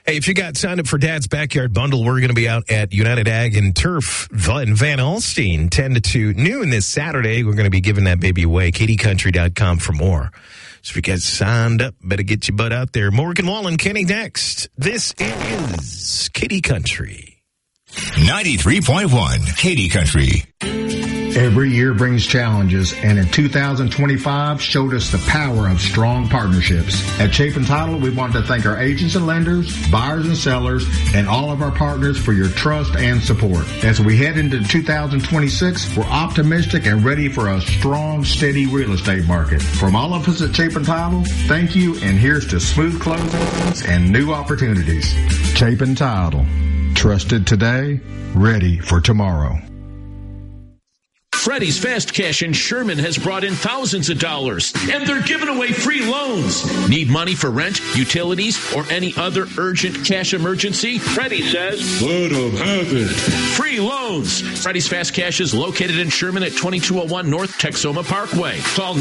Hey, if you got signed up for Dad's Backyard Bundle, we're going to be out at United Ag and Turf in Van Alstyne, 10 to 2 noon this Saturday. We're going to be giving that baby away. KDCountry.com for more. So if you get signed up, better get your butt out there. Morgan Wallen, Kenny next. This is KD Country. 93.1 KD Country. Every year brings challenges, and in 2025 showed us the power of strong partnerships. At Chapin Title, we want to thank our agents and lenders, buyers and sellers, and all of our partners for your trust and support. As we head into 2026, we're optimistic and ready for a strong, steady real estate market. From all of us at Chapin Title, thank you, and here's to smooth closings and new opportunities. Chapin Title. Trusted today, ready for tomorrow. Freddie's Fast Cash in Sherman has brought in thousands of dollars, and they're giving away free loans. Need money for rent, utilities, or any other urgent cash emergency? Freddie says, let them have it. Free loans. Freddie's Fast Cash is located in Sherman at 2201 North Texoma Parkway. Call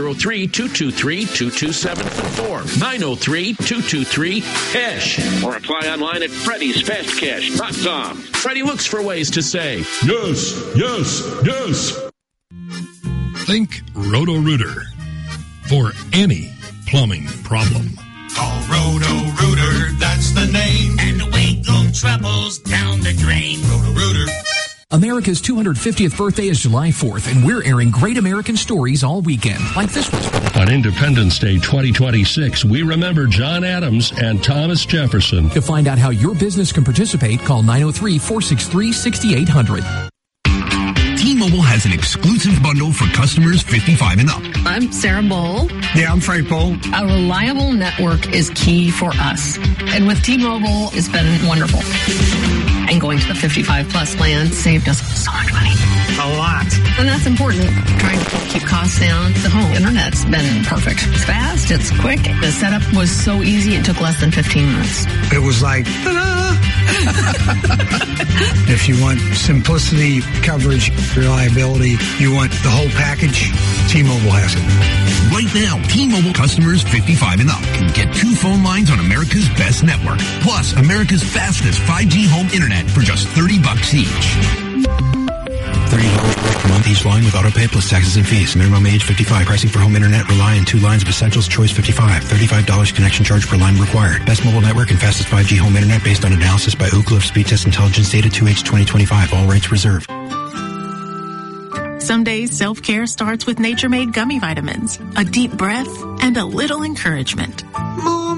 903-223-2274. 903-223-CASH. Or apply online at Freddy'sFastCash.com. Freddie looks for ways to say, yes, yes, yes. Think Roto-Rooter for any plumbing problem. Call Roto-Rooter, that's the name. And away go troubles down the drain. Roto-Rooter. America's 250th birthday is July 4th, and we're airing great American stories all weekend, like this one. On Independence Day 2026, we remember John Adams and Thomas Jefferson. To find out how your business can participate, call 903-463-6800. T-Mobile has an exclusive bundle for customers 55 and up. I'm Sarah Bowl. Yeah, I'm Frank Bowl. A reliable network is key for us. And with T-Mobile, it's been wonderful. And going to the 55-plus plan saved us so much money. A lot. And that's important. Trying to keep costs down. The home internet's been perfect. It's fast. It's quick. The setup was so easy. It took less than 15 minutes. It was like, ta-da! If you want simplicity, coverage, reliability, you want the whole package, T-Mobile has it. Right now, T-Mobile customers 55 and up can get 2 phone lines on America's best network, plus America's fastest 5G home internet for just $30 each. $30 per month each line with autopay plus taxes and fees. Minimum age 55. Pricing for home internet rely on 2 lines of Essentials Choice 55. $35 connection charge per line required. Best mobile network and fastest 5G home internet based on analysis by Ookla of Speed Test Intelligence data 2H 2025. All rates reserved. Some days self-care starts with Nature Made gummy vitamins, a deep breath, and a little encouragement.